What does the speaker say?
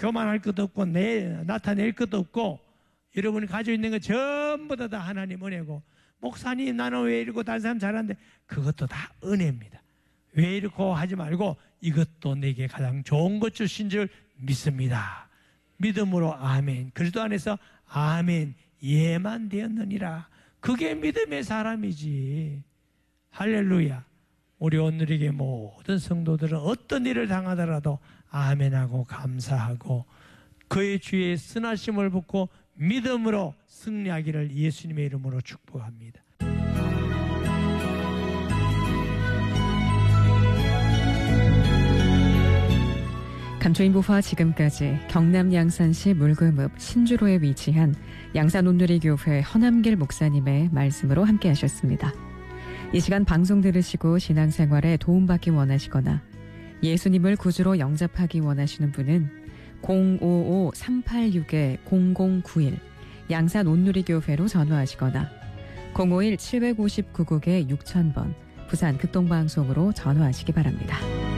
교만할 것도 없고 나타낼 것도 없고 여러분이 가지고 있는 거 전부 다 하나님 은혜고 목사님 나는 왜 이러고 다른 사람 잘하는데 그것도 다 은혜입니다. 왜 이렇고 하지 말고 이것도 내게 가장 좋은 것 주신 줄 믿습니다. 믿음으로 아멘. 그리스도 안에서 아멘 예만 되었느니라. 그게 믿음의 사람이지. 할렐루야. 우리 오늘에게 모든 성도들은 어떤 일을 당하더라도 아멘하고 감사하고 그의 주의 선하심을 붙고 믿음으로 승리하기를 예수님의 이름으로 축복합니다. 감초인부와 지금까지 경남 양산시 물금읍 신주로에 위치한 양산온누리교회 허남길 목사님의 말씀으로 함께 하셨습니다. 이 시간 방송 들으시고 신앙생활에 도움받기 원하시거나 예수님을 구주로 영접하기 원하시는 분은 055-386-0091 양산온누리교회로 전화하시거나 051-759-6000번 부산 극동방송으로 전화하시기 바랍니다.